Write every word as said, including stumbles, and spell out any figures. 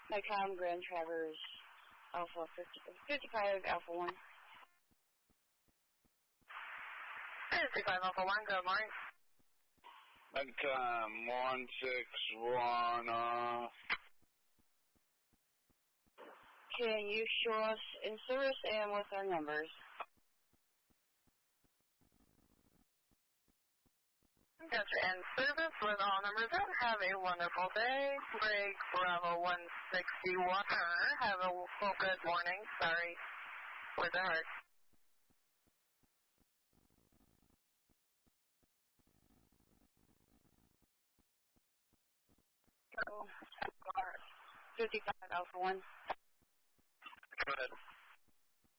Icom Grand Traverse Alpha fifty, fifty-five Alpha one. fifty-five Alpha one, good morning. Icom one six one, uh... Can you show us in service and with our numbers? Gotcha, and service with all numbers in. Have a wonderful day. Break Bravo one sixty-one. Have a well, good morning. Sorry for the heart. fifty-five Alpha one. Go ahead.